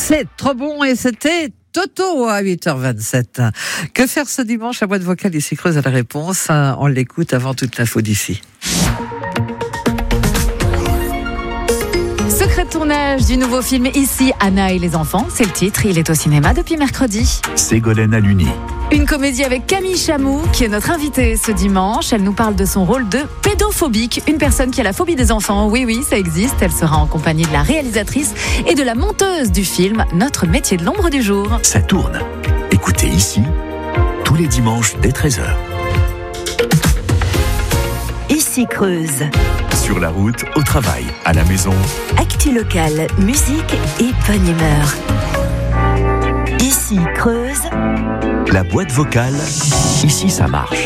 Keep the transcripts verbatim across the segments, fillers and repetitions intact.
C'est trop bon et c'était Toto à huit heures vingt-sept. Que faire ce dimanche? La boîte vocale ici creuse à la réponse. On l'écoute avant toute l'info d'ici. Secret de tournage du nouveau film Ici, Anna et les enfants, c'est le titre. Il est au cinéma depuis mercredi. Ségolène Aluni. Une comédie avec Camille Chamou, qui est notre invitée ce dimanche. Elle nous parle de son rôle de pédophobique, une personne qui a la phobie des enfants. Oui, oui, ça existe. Elle sera en compagnie de la réalisatrice et de la monteuse du film Notre métier de l'ombre du jour. Ça tourne. Écoutez Ici, tous les dimanches dès treize heures. Ici Creuse. Sur la route, au travail, à la maison. Actu locale, musique et bonne humeur. Ici Creuse. La boîte vocale, ici ça marche.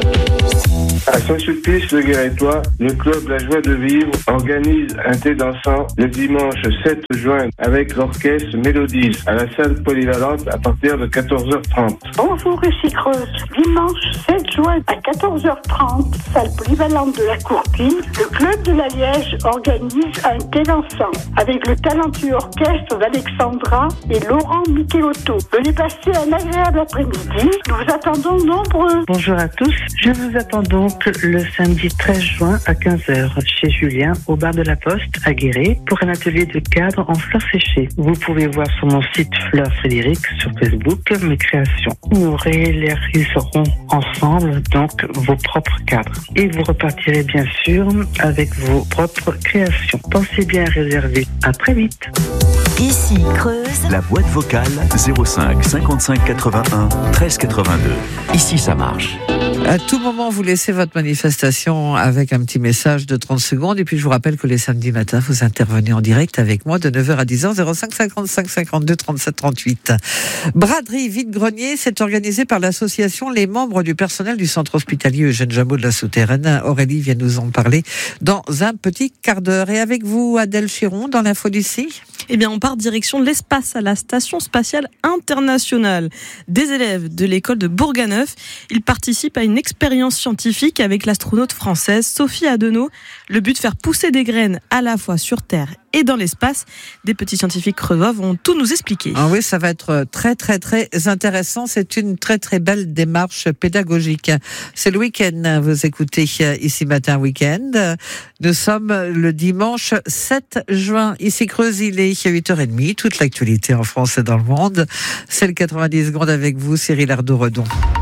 À Saint-Sulpice, le Guérétois, le club La Joie de Vivre organise un thé dansant le dimanche sept juin avec l'orchestre Mélodies à la salle polyvalente à partir de quatorze heures trente. Bonjour ici Creuse, dimanche sept juin à quatorze heures trente, salle polyvalente de la Courtine, le club de la Liège organise un thé dansant avec le talentueux orchestre d'Alexandra et Laurent Michelotto. Venez passer un agréable après-midi, nous vous attendons nombreux. Bonjour à tous, je vous attends donc le samedi treize juin à quinze heures chez Julien au bar de la Poste à Guéret pour un atelier de cadre en fleurs séchées. Vous pouvez voir sur mon site Fleurs Frédéric sur Facebook mes créations. Nous réaliserons ensemble donc vos propres cadres et vous repartirez bien sûr avec vos propres créations. Pensez bien à réserver. À très vite. Ici Creuse. La boîte vocale zéro cinq cinquante-cinq quatre-vingt-un treize quatre-vingt-deux. Ici ça marche. À tout moment, vous laissez votre manifestation avec un petit message de trente secondes. Et puis, je vous rappelle que les samedis matins, vous intervenez en direct avec moi de neuf heures à dix heures, zéro cinq cinquante-cinq cinquante-deux trente-sept trente-huit. Braderie vide-grenier, c'est organisé par l'association Les membres du personnel du centre hospitalier Eugène Jameau de la Souterraine. Aurélie vient nous en parler dans un petit quart d'heure. Et avec vous, Adèle Chiron, dans l'info d'ici. Eh bien, on part direction l'espace à la Station spatiale internationale. Des élèves de l'école de Bourganeuf, ils participent à une expérience scientifique avec l'astronaute française Sophie Adenau. Le but, faire pousser des graines à la fois sur Terre et dans l'espace. Des petits scientifiques crevaux vont tout nous expliquer. Ah oui, ça va être très, très, très intéressant. C'est une très, très belle démarche pédagogique. C'est le week-end. Vous écoutez Ici Matin Week-end. Nous sommes le dimanche sept juin. Ici Creuse, il est huit heures trente. Toute l'actualité en France et dans le monde. C'est le quatre-vingt-dix secondes avec vous, Cyril Ardo-Redon.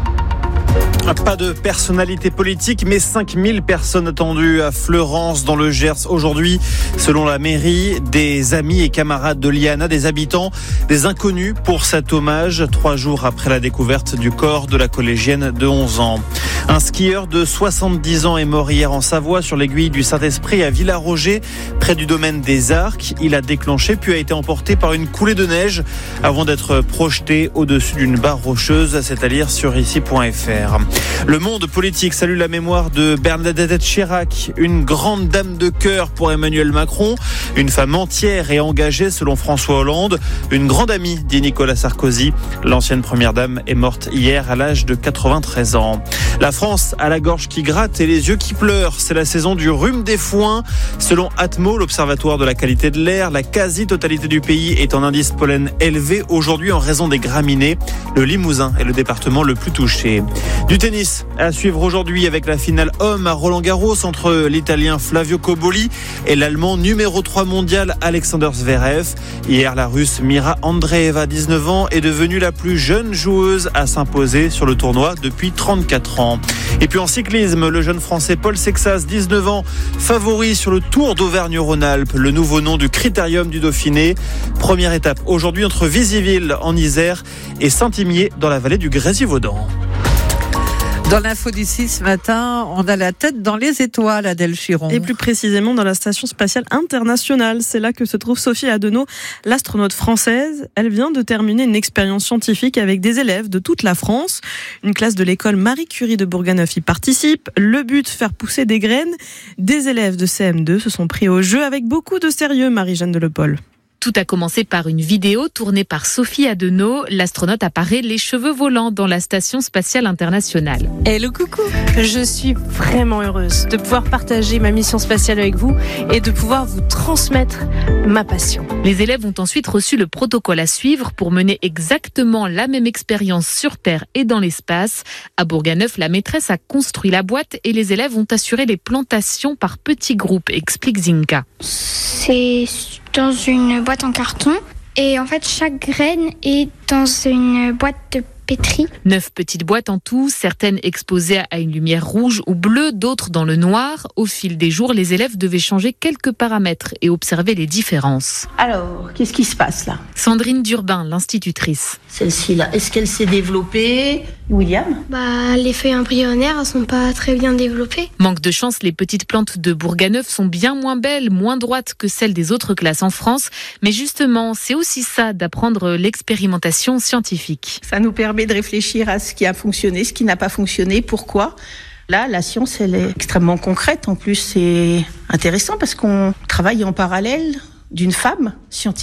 Pas de personnalité politique, mais cinq mille personnes attendues à Fleurance dans le Gers aujourd'hui. Selon la mairie, des amis et camarades de Liana, des habitants, des inconnus pour cet hommage, trois jours après la découverte du corps de la collégienne de onze ans. Un skieur de soixante-dix ans est mort hier en Savoie sur l'aiguille du Saint-Esprit à Villaroger, près du domaine des Arcs. Il a déclenché puis a été emporté par une coulée de neige avant d'être projeté au-dessus d'une barre rocheuse. C'est à lire sur ici point f r. Le monde politique salue la mémoire de Bernadette Chirac, une grande dame de cœur pour Emmanuel Macron, une femme entière et engagée selon François Hollande, une grande amie, dit Nicolas Sarkozy. L'ancienne première dame est morte hier à l'âge de quatre-vingt-treize ans. La France a la gorge qui gratte et les yeux qui pleurent. C'est la saison du rhume des foins. Selon Atmo, l'observatoire de la qualité de l'air, la quasi-totalité du pays est en indice pollen élevé aujourd'hui en raison des graminées. Le Limousin est le département le plus touché. Du tennis à suivre aujourd'hui avec la finale homme à Roland-Garros entre l'Italien Flavio Cobolli et l'Allemand numéro trois mondial Alexander Zverev. Hier, la Russe Mira Andreeva, dix-neuf ans, est devenue la plus jeune joueuse à s'imposer sur le tournoi depuis trente-quatre ans. Et puis en cyclisme, le jeune Français Paul Sexas, dix-neuf ans, favori sur le Tour d'Auvergne-Rhône-Alpes, le nouveau nom du Critérium du Dauphiné. Première étape aujourd'hui entre Visiville en Isère et Saint-Imier dans la vallée du Grésivaudan. Dans l'info d'ici ce matin, on a la tête dans les étoiles, Adèle Chiron. Et plus précisément dans la Station spatiale internationale. C'est là que se trouve Sophie Adenau, l'astronaute française. Elle vient de terminer une expérience scientifique avec des élèves de toute la France. Une classe de l'école Marie Curie de Bourganeuf y participe. Le but, faire pousser des graines. Des élèves de C M deux se sont pris au jeu avec beaucoup de sérieux, Marie-Jeanne Delepol. Tout a commencé par une vidéo tournée par Sophie Adenau. L'astronaute apparaît les cheveux volants dans la Station spatiale internationale. Hello, coucou. Je suis vraiment heureuse de pouvoir partager ma mission spatiale avec vous et de pouvoir vous transmettre ma passion. Les élèves ont ensuite reçu le protocole à suivre pour mener exactement la même expérience sur Terre et dans l'espace. À Bourganeuf, la maîtresse a construit la boîte et les élèves ont assuré les plantations par petits groupes, explique Zinka. C'est dans une boîte en carton et en fait chaque graine est dans une boîte de pétri. Neuf petites boîtes en tout, certaines exposées à une lumière rouge ou bleue, d'autres dans le noir. Au fil des jours, les élèves devaient changer quelques paramètres et observer les différences. Alors, qu'est-ce qui se passe là ? Sandrine Durbin, l'institutrice. Celle-ci-là, est-ce qu'elle s'est développée ? William ? Bah, les feuilles embryonnaires, elles sont pas très bien développées. Manque de chance, les petites plantes de Bourganeuf sont bien moins belles, moins droites que celles des autres classes en France. Mais justement, c'est aussi ça d'apprendre l'expérimentation scientifique. Ça nous permet de réfléchir à ce qui a fonctionné, ce qui n'a pas fonctionné, pourquoi. Là, la science, elle est extrêmement concrète. En plus, c'est intéressant parce qu'on travaille en parallèle d'une femme scientifique.